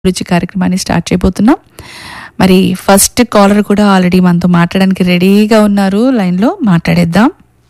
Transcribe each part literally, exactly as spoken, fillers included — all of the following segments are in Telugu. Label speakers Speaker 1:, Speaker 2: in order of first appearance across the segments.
Speaker 1: రుచి కార్యక్రమాన్ని స్టార్ట్ చేయబోతున్నాం. మరి ఫస్ట్ కాలర్ కూడా ఆల్రెడీ మనతో మాట్లాడడానికి రెడీగా ఉన్నారు. లైన్లో మాట్లాడేద్దాం.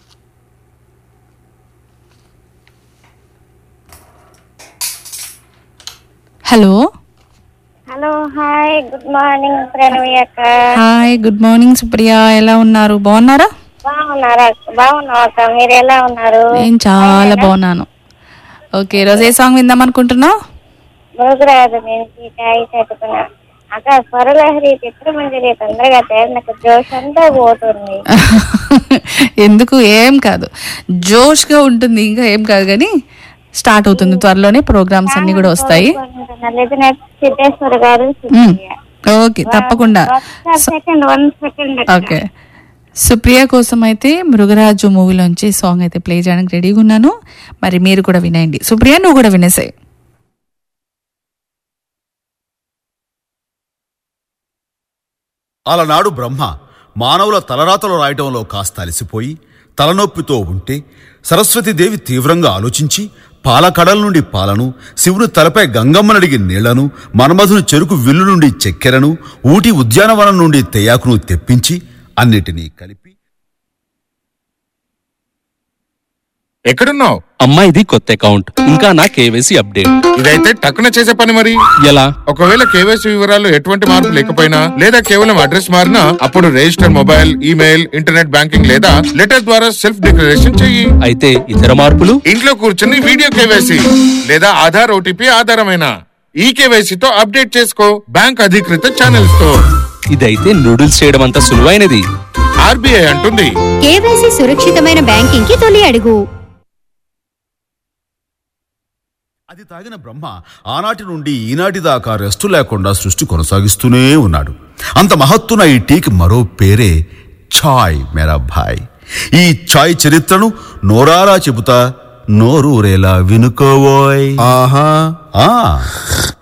Speaker 1: Hello
Speaker 2: hello hi good morning Pranavi అక్క.
Speaker 1: హాయ్ గుడ్ మార్నింగ్ సుప్రియ, ఎలా ఉన్నారు? బాగున్నారా?
Speaker 2: బాగున్నారా? బాగున్నావు అక్క, మీరు ఎలా ఉన్నారు?
Speaker 1: నేను చాలా బాగున్నాను. ఓకే, ఈరోజు ఏ సాంగ్ విందాం అనుకుంటున్నావు?
Speaker 2: మురుగురాజు నుంచి కాయి చెట్టుకున్నా అక్క. స్వరలహరి చిత్రమంజరి తొందరగా తేరు, నాకు జోష్ అంతా పోతుంది.
Speaker 1: ఎందుకు? ఏం కాదు, జోష్గా ఉంటుంది, ఇంకా ఏం కాదు. కానీ స్టార్ట్ అవుతుంది త్వరలోనే, ప్రోగ్రామ్స్ అన్ని కూడా వస్తాయి.
Speaker 2: సిద్ధేశ్వర గారు.
Speaker 1: ఓకే, తప్పకుండా.
Speaker 2: Second one second.
Speaker 1: Okay, Supriya కోసం అయితే మృగరాజు మూవీలోంచి సాంగ్ అయితే ప్లే చేయడానికి రెడీగా ఉన్నాను. మరి మీరు కూడా వినండి. సుప్రియ, నువ్వు కూడా వినేసాయి.
Speaker 3: అలనాడు బ్రహ్మ మానవుల తలరాతలు రాయటంలో కాస్త అలసిపోయి తలనొప్పితో ఉంటే సరస్వతీదేవి తీవ్రంగా ఆలోచించి పాలకడల నుండి పాలను, శివుని తలపై గంగమ్మనడిగి నీళ్లను, మన్మధుని చెరుకు విల్లు నుండి చక్కెరను, ఊటి ఉద్యానవనం నుండి తెయాకును తెప్పించి అన్నిటినీ కలిపి.
Speaker 4: ఎక్కడున్నావు?
Speaker 5: అమ్మా, ఇది కొత్త అకౌంట్, ఇంకా నా కేవైసీ అప్డేట్.
Speaker 4: ఇదైతే టక్కున చేసే పని. మరి
Speaker 5: ఎలా?
Speaker 4: ఒకవేళ కేవైసీ వివరాలు ఎటువంటి మార్పు లేకపోయినా, లేదా కేవలం అడ్రస్ మారినా, అప్పుడు register mobile, email, internet banking లేదా లెటర్ ద్వారా సెల్ఫ్ డిక్లరేషన్ చెయ్యి.
Speaker 5: అయితే ఇతర మార్పులు?
Speaker 4: ఇంట్లో కూర్చుని వీడియో కేవైసీ లేదా ఆధార్ ఓటీపీ ఆధారమైన ఈ కేవైసీతో అప్డేట్ చేసుకో బ్యాంక్ అధికృత ఛానల్స్ తో.
Speaker 5: ఇదైతే నూడిల్స్ చేయడం అంత సులువైనది.
Speaker 4: ఆర్బీఐ అంటుంది,
Speaker 6: కేవైసీ సురక్షితమైన బ్యాంకింగ్ కి తొలి అడుగు.
Speaker 3: అది తాగిన బ్రహ్మ ఆనాటి నుండి ఈనాటి దాకా రెస్టు లేకుండా సృష్టి కొనసాగిస్తూనే ఉన్నాడు. అంత మహత్తున ఈ టీకి మరో పేరే ఛాయ్ మేరా భాయ్. ఈ ఛాయ్ చరిత్రను నోరారా చెబుతా, నోరూరేలా వినుకోవోయ్.
Speaker 7: ఆహా
Speaker 3: ఆ